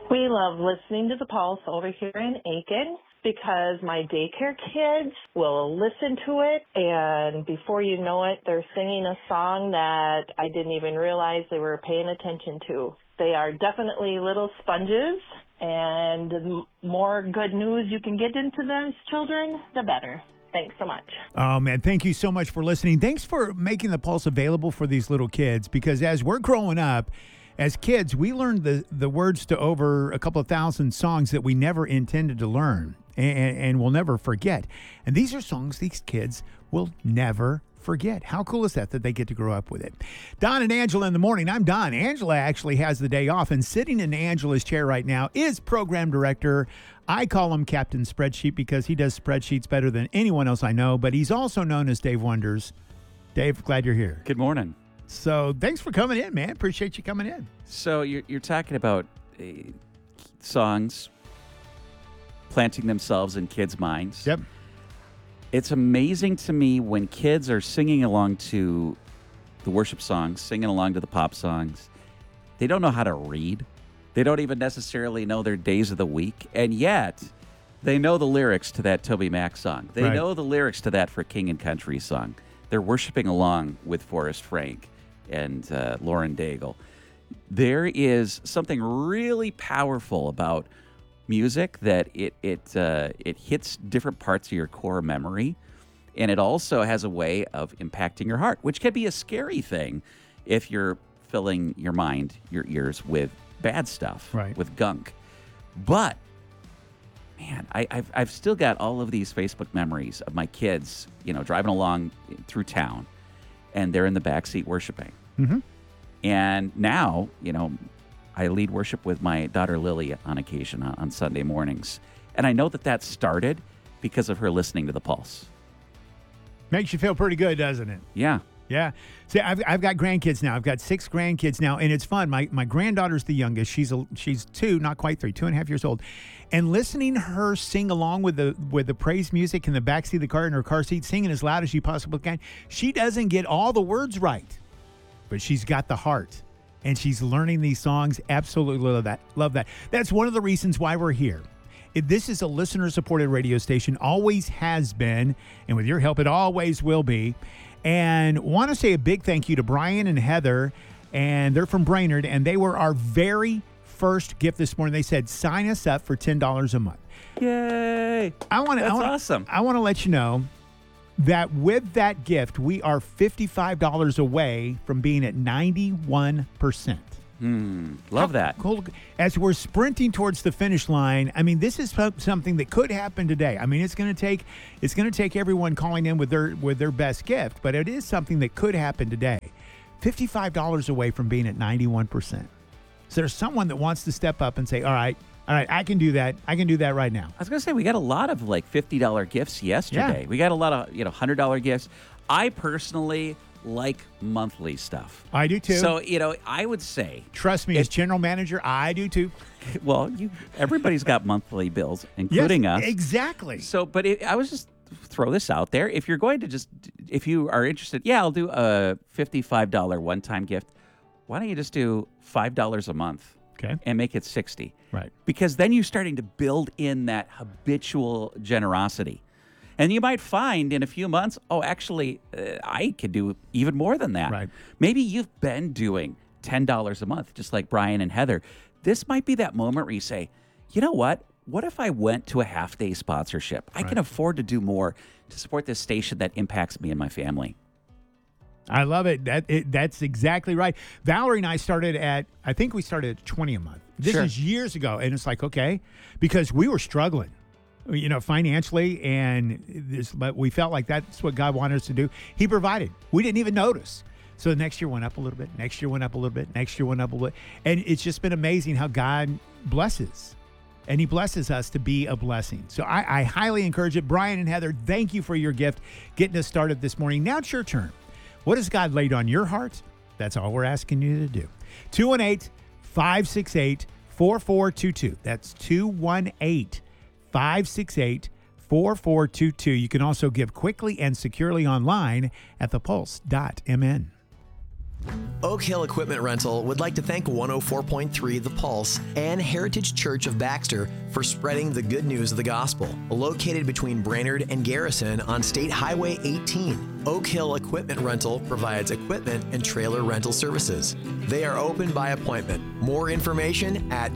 We love listening to the Pulse over here in Aiken because my daycare kids will listen to it, and before you know it, they're singing a song that I didn't even realize they were paying attention to. They are definitely little sponges, and the more good news you can get into those children, the better. Thanks so much. Oh, man, thank you so much for listening. Thanks for making the Pulse available for these little kids, because as we're growing up, as kids, we learned the words to over a couple of thousand songs that we never intended to learn and we'll never forget. And these are songs these kids will never forget. How cool is that they get to grow up with it? Don and Angela in the morning. I'm Don. Angela actually has the day off, and sitting in Angela's chair right now is program director. I call him Captain Spreadsheet because he does spreadsheets better than anyone else I know, but he's also known as Dave Wonders. Dave, glad you're here. Good morning. So thanks for coming in, man. Appreciate you coming in. So you're talking about songs planting themselves in kids' minds. Yep. It's amazing to me when kids are singing along to the worship songs, singing along to the pop songs. They don't know how to read. They don't even necessarily know their days of the week. And yet, they know the lyrics to that Toby Mac song. They know the lyrics to that For King and Country song. They're worshiping along with Forrest Frank and Lauren Daigle. There is something really powerful about music that it hits different parts of your core memory, and it also has a way of impacting your heart, which can be a scary thing if you're filling your mind, your ears with bad stuff, with gunk. But man, I've still got all of these Facebook memories of my kids, driving along through town, and they're in the backseat worshiping. Mm-hmm. And now, I lead worship with my daughter Lily on occasion on Sunday mornings. And I know that started because of her listening to the Pulse. Makes you feel pretty good, doesn't it? Yeah. Yeah. See, I've got grandkids now. I've got 6 grandkids now, and it's fun. My granddaughter's the youngest. She's 2, not quite 3, 2.5 years old. And listening to her sing along with the praise music in the backseat of the car in her car seat, singing as loud as she possibly can. She doesn't get all the words right, but she's got the heart, and she's learning these songs. Absolutely love that. Love that. That's one of the reasons why we're here. This is a listener-supported radio station, always has been, and with your help, it always will be. And want to say a big thank you to Brian and Heather, and they're from Brainerd, and they were our very first gift this morning. They said, sign us up for $10 a month. Yay! That's awesome. I want to let you know that with that gift, we are $55 away from being at 91%. Love that. Cool. As we're sprinting towards the finish line, I mean, this is something that could happen today. I mean, it's going to take everyone calling in with their best gift, but it is something that could happen today. $55 away from being at 91%. So there's someone that wants to step up and say, all right, I can do that. I can do that right now. I was going to say, we got a lot of like $50 gifts yesterday. Yeah. We got a lot of, $100 gifts. I personally like monthly stuff. I do too. So, I would say, trust me, as general manager, I do too. Well, everybody's got monthly bills, including us. Exactly. So, but I was just throw this out there. If you're going to if you are interested, I'll do a $55 one-time gift. Why don't you just do $5 a month? Okay. And make it $60. Right. Because then you're starting to build in that habitual generosity. And you might find in a few months, actually, I could do even more than that. Right. Maybe you've been doing $10 a month, just like Brian and Heather. This might be that moment where you say, you know what? What if I went to a half-day sponsorship? I can afford to do more to support this station that impacts me and my family. I love it. That's exactly right. Valerie and I started at 20 a month. This is years ago. And it's like, okay, because we were struggling, financially, but we felt like that's what God wanted us to do. He provided. We didn't even notice. So the next year went up a little bit. Next year went up a little bit. Next year went up a little bit. And it's just been amazing how God blesses. And he blesses us to be a blessing. So I highly encourage it. Brian and Heather, thank you for your gift, getting us started this morning. Now it's your turn. What has God laid on your heart? That's all we're asking you to do. 218-568-4422. That's 218-568-4422. You can also give quickly and securely online at thepulse.mn. Oak Hill Equipment Rental would like to thank 104.3 The Pulse and Heritage Church of Baxter for spreading the good news of the gospel. Located between Brainerd and Garrison on State Highway 18, Oak Hill Equipment Rental provides equipment and trailer rental services. They are open by appointment. More information at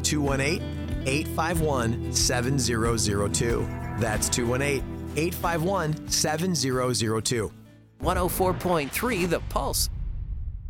218-851-7002. That's 218-851-7002. 104.3 The Pulse.